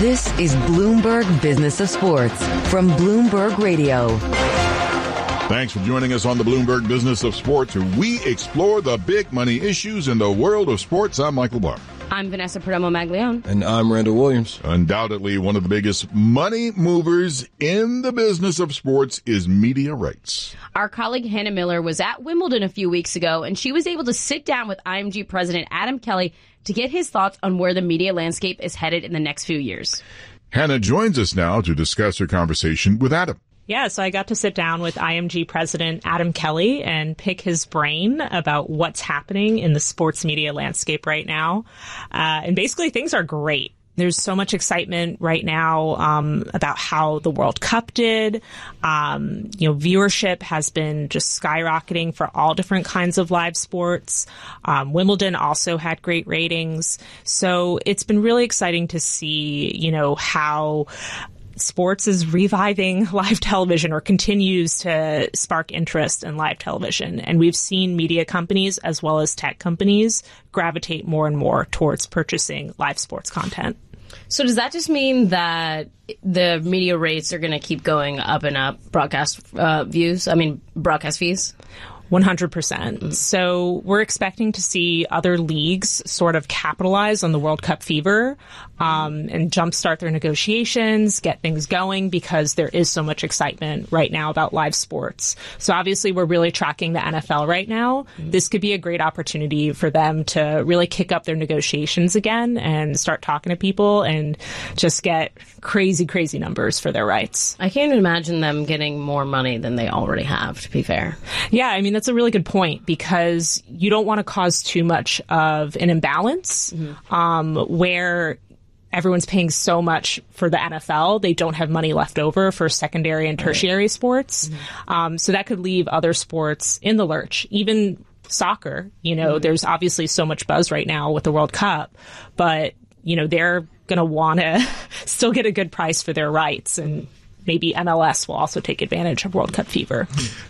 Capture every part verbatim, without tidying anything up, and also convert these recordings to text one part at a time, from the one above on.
This is Bloomberg Business of Sports from Bloomberg Radio. Thanks for joining us on the Bloomberg Business of Sports, where we explore the big money issues in the world of sports. I'm Michael Barr. I'm Vanessa Perdomo-Maglione. And I'm Randall Williams. Undoubtedly, one of the biggest money movers in the business of sports is media rights. Our colleague Hannah Miller was at Wimbledon a few weeks ago, and she was able to sit down with I M G president Adam Kelly to get his thoughts on where the media landscape is headed in the next few years. Hannah joins us now to discuss her conversation with Adam. Yeah, so I got to sit down with I M G president Adam Kelly and pick his brain about what's happening in the sports media landscape right now. Uh, and basically, things are great. There's so much excitement right now um, about how the World Cup did. Um, you know, viewership has been just skyrocketing for all different kinds of live sports. Um, Wimbledon also had great ratings. So it's been really exciting to see, you know, how sports is reviving live television or continues to spark interest in live television. And we've seen media companies as well as tech companies gravitate more and more towards purchasing live sports content. So does that just mean that the media rates are going to keep going up and up, broadcast uh, views, I mean, broadcast fees? one hundred percent. So we're expecting to see other leagues sort of capitalize on the World Cup fever um, and jumpstart their negotiations, get things going, because there is so much excitement right now about live sports. So obviously we're really tracking the N F L right now. Mm-hmm. This could be a great opportunity for them to really kick up their negotiations again and start talking to people and just get crazy, crazy numbers for their rights. I can't imagine them getting more money than they already have, to be fair. Yeah, I mean, that's a really good point, because you don't want to cause too much of an imbalance mm-hmm. um, where everyone's paying so much for the N F L, they don't have money left over for secondary and tertiary right. sports. Mm-hmm. Um, so that could leave other sports in the lurch, even soccer. You know, mm-hmm. there's obviously so much buzz right now with the World Cup, but, you know, they're going to want to still get a good price for their rights, and maybe M L S will also take advantage of World Cup fever.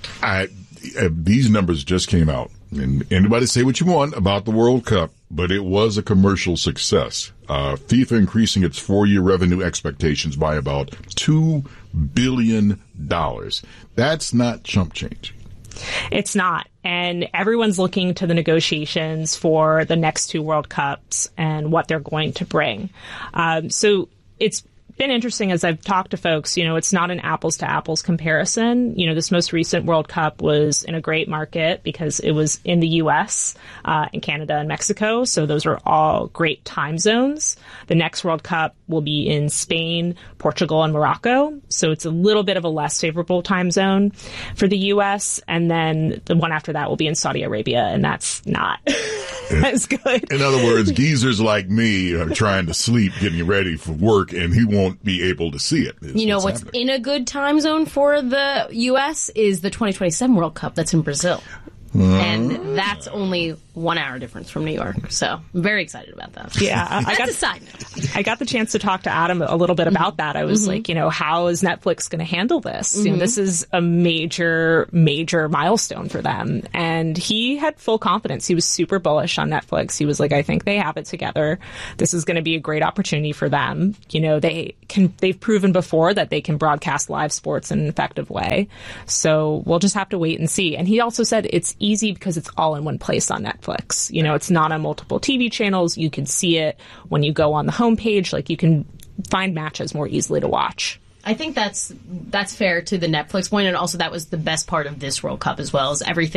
I Uh, these numbers just came out, and anybody say what you want about the World Cup, but it was a commercial success. Uh, FIFA increasing its four-year revenue expectations by about two billion dollars. That's not chump change. It's not. And everyone's looking to the negotiations for the next two World Cups and what they're going to bring. Um, so it's been interesting as I've talked to folks. You know, it's not an apples to apples comparison. You know, this most recent World Cup was in a great market because it was in the U S, uh, in Canada and Mexico. So those are all great time zones. The next World Cup will be in Spain, Portugal, and Morocco. So it's a little bit of a less favorable time zone for the U S. And then the one after that will be in Saudi Arabia, and that's not as good. In other words, geezers like me are trying to sleep, getting ready for work, and he won't be able to see it. You know what's, what's in a good time zone for the U S is the twenty twenty-seven World Cup that's in Brazil. Uh, and that's only one hour difference from New York. So I'm very excited about that. Yeah. That's I got, a side note. I got the chance to talk to Adam a little bit about that. I was mm-hmm. like, you know, how is Netflix going to handle this? Mm-hmm. You know, this is a major, major milestone for them. And he had full confidence. He was super bullish on Netflix. He was like, I think they have it together. This is going to be a great opportunity for them. You know, they can, they've proven before that they can broadcast live sports in an effective way. So we'll just have to wait and see. And he also said it's easy because it's all in one place on Netflix. You know, it's not on multiple T V channels. You can see it when you go on the homepage. Like, you can find matches more easily to watch. I think that's that's fair to the Netflix point, and also that was the best part of this World Cup as well, is everything